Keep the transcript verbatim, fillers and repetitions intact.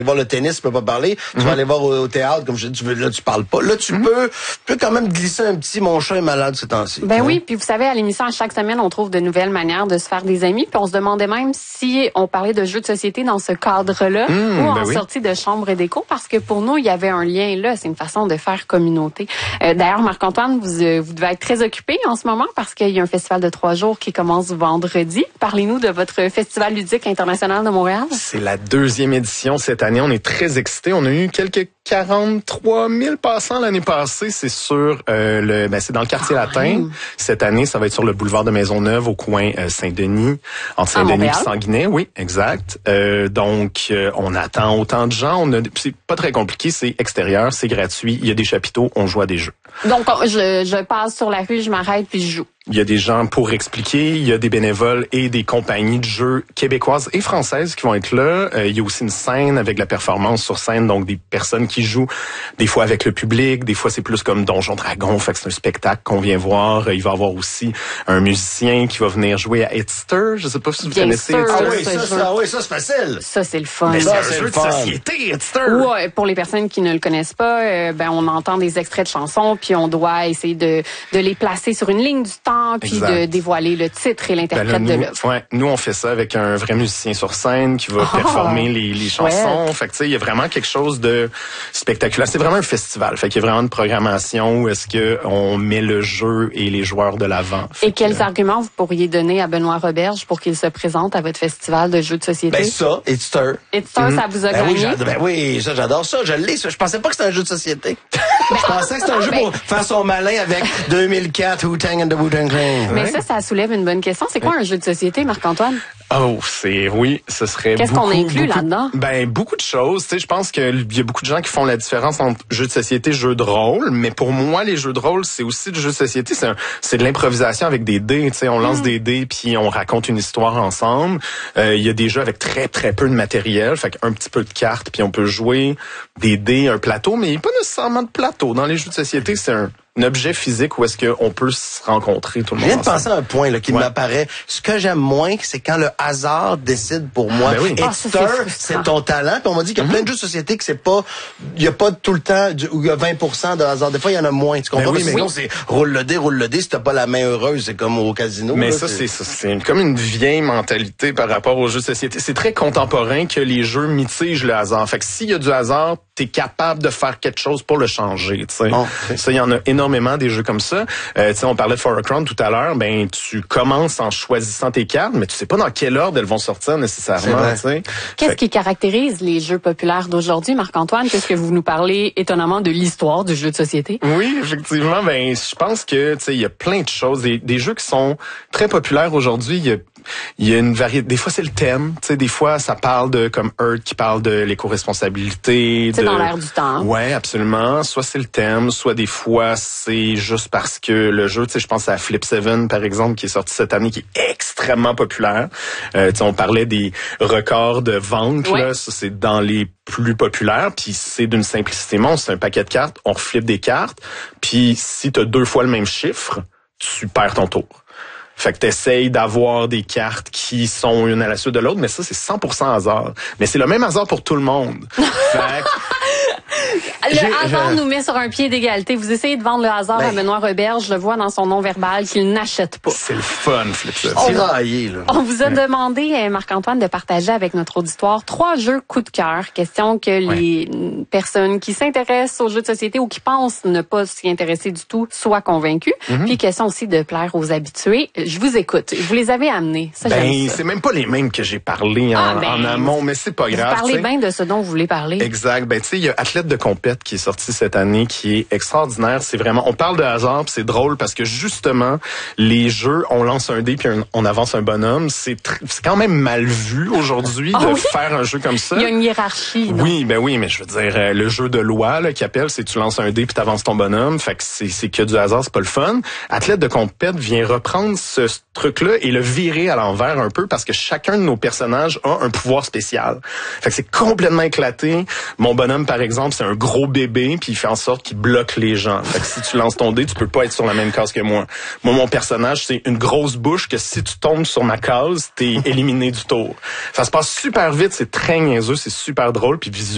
voir le tennis, tu peux pas parler. Tu mm-hmm. vas aller voir au, au théâtre, comme je dis, tu veux, là, tu parles pas. Là, tu mm-hmm. peux, tu peux quand même glisser un petit « mon chat est malade ce temps-ci ». Ben hein? oui, puis vous savez, à l'émission, à chaque semaine, on trouve de nouvelles manières de se faire des amis. Puis on se demandait même si on parlait de jeux de société dans ce cadre-là mmh, ou en ben oui. sortie de chambre d'écho, parce que pour nous, il y avait un lien là. C'est une façon de faire communauté. Euh, d'ailleurs, Marc-Antoine, vous, euh, vous devez être très occupé en ce moment parce qu'il y a un festival de trois jours qui commence vendredi. Parlez-nous de votre Festival ludique international de Montréal. C'est la deuxième édition cette année. On est très excités. On a eu quelques quarante-trois mille passants l'année passée. C'est sur euh, le, ben c'est dans le quartier ah, latin. Oui. Cette année, ça va être sur le boulevard de Maisonneuve, au coin euh, Saint-Denis, entre Saint-Denis et Sanguinet. Oui, exact. Euh, donc, euh, on attend autant de gens. On a, c'est pas très compliqué. C'est extérieur, c'est gratuit. Il y a des chapiteaux. On joue à des jeux. Donc, je, je passe sur la rue, je m'arrête puis je joue. Il y a des gens pour expliquer, il y a des bénévoles et des compagnies de jeux québécoises et françaises qui vont être là. Euh, il y a aussi une scène avec la performance sur scène, donc des personnes qui jouent des fois avec le public, des fois c'est plus comme Donjon Dragon, fait que c'est un spectacle qu'on vient voir. Il va y avoir aussi un musicien qui va venir jouer à Hitster. Je sais pas si vous Bien connaissez sûr, Ah oui, ça, ça, ça, oui, ça c'est facile. Ça c'est le fun. Mais ça, c'est un c'est jeu le de fun. société, Hitster. Ouais, pour les personnes qui ne le connaissent pas, euh, ben on entend des extraits de chansons, puis on doit essayer de de les placer sur une ligne du temps, puis de dévoiler le titre et l'interprète ben là, nous, de l'œuvre. Ouais, nous on fait ça avec un vrai musicien sur scène qui va oh, performer les, les chansons. Fait que tu sais, il y a vraiment quelque chose de spectaculaire. C'est vraiment un festival. Fait qu'il y a vraiment une programmation où est-ce que on met le jeu et les joueurs de l'avant. Fait et quels que, arguments vous pourriez donner à Benoît Roberge pour qu'il se présente à votre festival de jeux de société? Ben ça, Hitster. Hitster, mm-hmm. ça vous a ben gagné? Oui, ben oui, ça j'adore ça. Je l'ai. Je pensais pas que c'était un jeu de société. Je pensais que c'était un jeu pour faire son malin avec deux mille quatre Wu-Tang and the Wu-Tang Clan. Mais ça, ça soulève une bonne question. C'est quoi un jeu de société, Marc-Antoine? Oh, c'est, oui, ce serait Qu'est-ce beaucoup, qu'on inclut beaucoup, là-dedans? Ben, beaucoup de choses. Tu sais, je pense qu'il y a beaucoup de gens qui font la différence entre jeux de société et jeux de rôle. Mais pour moi, les jeux de rôle, c'est aussi du jeu de société. C'est, un, c'est de l'improvisation avec des dés. Tu sais, on lance mmh. des dés puis on raconte une histoire ensemble. Euh, il y a des jeux avec très, très peu de matériel. Fait qu'un petit peu de cartes puis on peut jouer des dés, un plateau. Mais il n'y a pas nécessairement de plateau. Dans les jeux de société, c'est un... un objet physique où est-ce qu'on peut se rencontrer tout le monde. Je viens de penser à un point là, qui ouais. m'apparaît. Ce que j'aime moins, c'est quand le hasard décide pour moi. Ben oui. Et ah, c'est, c'est ton talent. Puis on m'a dit qu'il y a mm-hmm. plein de jeux de société que c'est pas, il y a pas tout le temps où il y a vingt pour cent de hasard. Des fois, il y en a moins. Tu comprends? Ben oui, mais sinon, oui. c'est roule le dé, roule le dé. Si t'as pas la main heureuse, c'est comme au casino. Mais là, ça, c'est... c'est, c'est comme une vieille mentalité par rapport aux jeux de société. C'est très contemporain que les jeux mitigent le hasard. Fait que s'il y a du hasard, t'es capable de faire quelque chose pour le changer. Tu sais, oh, okay. Ça, il y en a énormément des jeux comme ça. Euh, tu sais, on parlait de For a Crown tout à l'heure. Ben, tu commences en choisissant tes cartes, mais tu sais pas dans quel ordre elles vont sortir nécessairement. Tu sais. Qu'est-ce fait... qui caractérise les jeux populaires d'aujourd'hui, Marc-Antoine? Qu'est-ce que vous nous parlez étonnamment de l'histoire du jeu de société? Oui, effectivement. Ben, je pense que tu sais, il y a plein de choses, des, des jeux qui sont très populaires aujourd'hui. Il y a Il y a une variété. Des fois, c'est le thème. Tu sais, des fois, ça parle de, comme Earth, qui parle de l'éco-responsabilité. C'est de... dans l'air du temps. Ouais, absolument. Soit c'est le thème, soit des fois, c'est juste parce que le jeu, tu sais, je pense à Flip seven, par exemple, qui est sorti cette année, qui est extrêmement populaire. Euh, tu sais, on parlait des records de vente, ouais. là. Ça, c'est dans les plus populaires. Puis c'est d'une simplicité monstre. C'est un paquet de cartes. On reflippe des cartes. Puis si t'as deux fois le même chiffre, tu perds ton tour. Fait que t'essayes d'avoir des cartes qui sont une à la suite de l'autre, mais ça, c'est cent pour cent hasard. Mais c'est le même hasard pour tout le monde. Fait Le J'ai, hasard je... nous met sur un pied d'égalité. Vous essayez de vendre le hasard ben, à Benoît Roberge. Je le vois dans son nom verbal qu'il n'achète pas. C'est le fun, Flip seven. C'est raillé, là. On vous a ouais. demandé, Marc-Antoine, de partager avec notre auditoire trois jeux coup de cœur. Question que ouais. les personnes qui s'intéressent aux jeux de société ou qui pensent ne pas s'y intéresser du tout soient convaincues. Mm-hmm. Puis question aussi de plaire aux habitués. Je vous écoute. Vous les avez amenés. Ça, ben, j'aime ça. C'est même pas les mêmes que j'ai parlé en, ah, ben, en amont, mais c'est pas vous grave. Vous parlez t'sais. bien de ce dont vous voulez parler. Exact. Ben, tu sais, il y a Athlète de compète qui est sorti cette année, qui est extraordinaire. C'est vraiment, on parle de hasard, puis c'est drôle parce que justement, les jeux, on lance un dé puis on avance un bonhomme. C'est, tr- c'est quand même mal vu aujourd'hui oh, de oui? faire un jeu comme ça. Il y a une hiérarchie. Non? Oui, ben oui, mais je veux dire, euh, le jeu de loi là, qui appelle, c'est tu lances un dé puis t'avances ton bonhomme. Fait que c'est, c'est que du hasard, c'est pas le fun. Athlète de compète vient reprendre ce truc-là et le virer à l'envers un peu parce que chacun de nos personnages a un pouvoir spécial. Fait que c'est complètement éclaté. Mon bonhomme, par exemple, c'est un gros bébé puis il fait en sorte qu'il bloque les gens. Fait que si tu lances ton dé, tu peux pas être sur la même case que moi. Moi, mon personnage, c'est une grosse bouche que si tu tombes sur ma case, t'es éliminé du tour. Ça se passe super vite, c'est très niaiseux, c'est super drôle puis visuel.